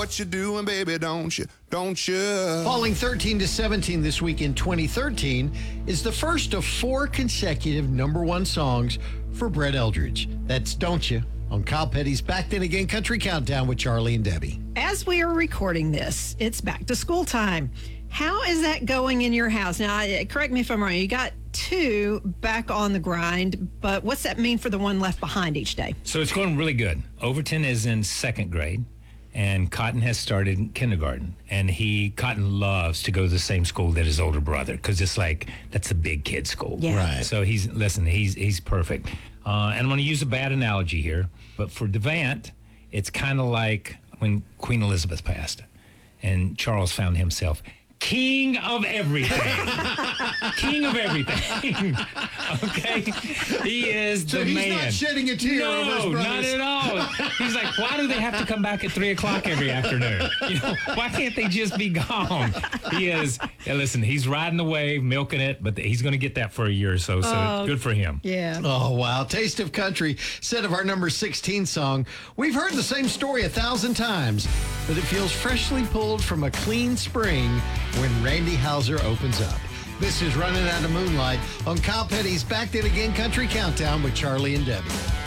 what you're doing, baby, don't you? Don't you? Falling 13 to 17 this week in 2013 is the first of 4 consecutive #1 songs for Brett Eldredge. That's Don't You on Kyle Petty's Back Then Again Country Countdown with Charlie and Debbie. As we are recording this, it's back to school time. How is that going in your house? Now, correct me if I'm wrong. You got 2 back on the grind, but what's that mean for the one left behind each day? So it's going really good. Overton is in 2nd grade, and Cotton has started kindergarten. And Cotton loves to go to the same school that his older brother, because it's like, that's a big kid school. Yeah. Right. So he's perfect. And I'm going to use a bad analogy here, but for Devant, it's kind of like when Queen Elizabeth passed, and Charles found himself king of everything. King of everything. Okay? He is the man. So he's not shedding a tear over his brothers. Not at all. He's like, why do they have to come back at 3 o'clock every afternoon? Why can't they just be gone? He is, listen, he's riding the wave, milking it, but he's going to get that for a year or so, good for him. Yeah. Oh, wow. Taste of Country, set of our number 16 song. We've heard the same story 1,000 times, but it feels freshly pulled from a clean spring when Randy Houser opens up. This is Running Out of Moonlight on Kyle Petty's Back Then Again Country Countdown with Charlie and Debbie.